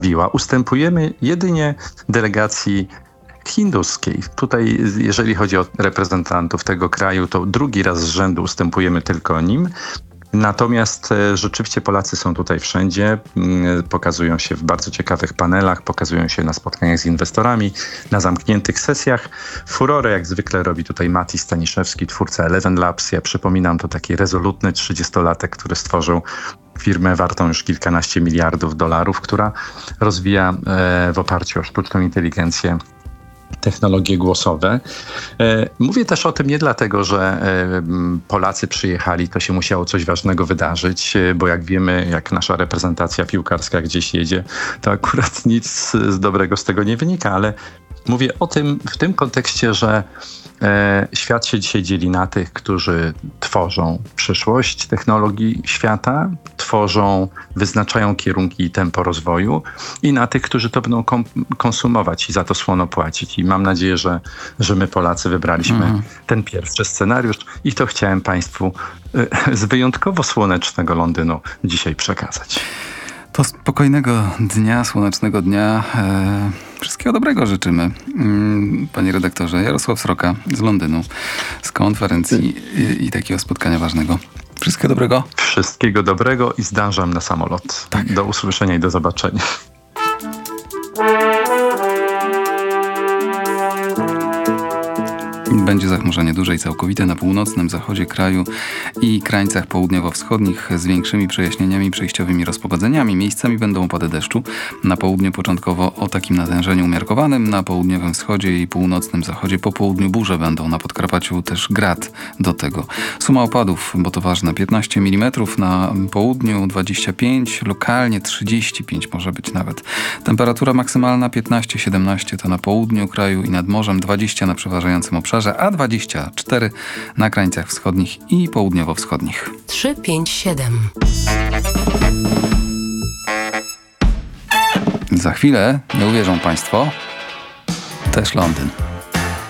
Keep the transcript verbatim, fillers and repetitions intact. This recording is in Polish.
pojawiła. Ustępujemy jedynie delegacji hinduskiej. Tutaj, jeżeli chodzi o reprezentantów tego kraju, to drugi raz z rzędu ustępujemy tylko nim. Natomiast e, rzeczywiście Polacy są tutaj wszędzie, mm, pokazują się w bardzo ciekawych panelach, pokazują się na spotkaniach z inwestorami, na zamkniętych sesjach. Furorę jak zwykle robi tutaj Mati Staniszewski, twórca Eleven Labs. Ja przypominam, to taki rezolutny trzydziestolatek, który stworzył firmę wartą już kilkanaście miliardów dolarów, która rozwija e, w oparciu o sztuczną inteligencję technologie głosowe. Mówię też o tym nie dlatego, że Polacy przyjechali, to się musiało coś ważnego wydarzyć, bo jak wiemy, jak nasza reprezentacja piłkarska gdzieś jedzie, to akurat nic z dobrego z tego nie wynika, ale mówię o tym w tym kontekście, że e, świat się dzisiaj dzieli na tych, którzy tworzą przyszłość technologii świata, tworzą, wyznaczają kierunki i tempo rozwoju i na tych, którzy to będą kom- konsumować i za to słono płacić. I mam nadzieję, że, że my Polacy wybraliśmy mm. ten pierwszy scenariusz i to chciałem Państwu e, z wyjątkowo słonecznego Londynu dzisiaj przekazać. To spokojnego dnia, słonecznego dnia. E, wszystkiego dobrego życzymy. Panie redaktorze, Jarosław Sroka z Londynu, z konferencji i, i takiego spotkania ważnego. Wszystkiego dobrego. Wszystkiego dobrego i zdążam na samolot. Tak. Do usłyszenia i do zobaczenia. Będzie zachmurzenie duże i całkowite na północnym zachodzie kraju i krańcach południowo-wschodnich z większymi przejaśnieniami, przejściowymi rozpogodzeniami. Miejscami będą opady deszczu. Na południu początkowo o takim natężeniu umiarkowanym. Na południowym wschodzie i północnym zachodzie po południu burze będą. Na Podkarpaciu też grad do tego. Suma opadów, bo to ważne, piętnaście milimetrów na południu, dwadzieścia pięć, lokalnie trzydzieści pięć może być nawet. Temperatura maksymalna piętnaście siedemnaście to na południu kraju i nad morzem, dwadzieścia na przeważającym obszarze, a dwadzieścia cztery na krańcach wschodnich i południowo-wschodnich. trzy pięć siedem. Za chwilę, nie uwierzą Państwo, też Londyn.